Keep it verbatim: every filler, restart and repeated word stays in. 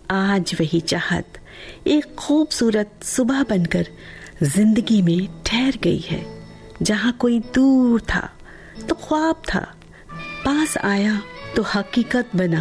आज वही चाहत एक खूबसूरत सुबह बनकर जिंदगी में ठहर गई है। जहाँ कोई दूर था तो ख्वाब था, पास आया तो हकीकत बना।